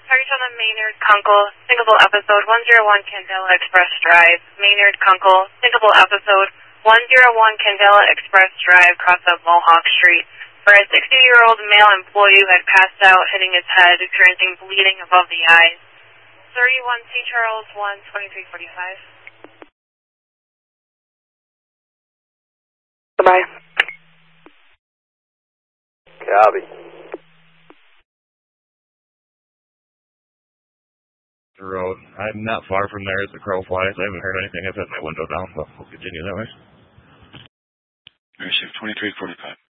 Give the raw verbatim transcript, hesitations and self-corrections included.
Target on the Maynard Kunkel, Syncable Episode one oh one Candela Express Drive. Maynard Kunkel, Syncable Episode one oh one Candela Express Drive, cross of Mohawk Street, where a sixty-year-old male employee who had passed out, hitting his head, experiencing bleeding above the eyes. thirty-one C. Charles one, twenty-three forty-five. Goodbye. Copy. The road. I'm not far from there as the crow flies. I haven't heard anything. I've had my window down, but we'll continue that way. Receive twenty-three forty-five.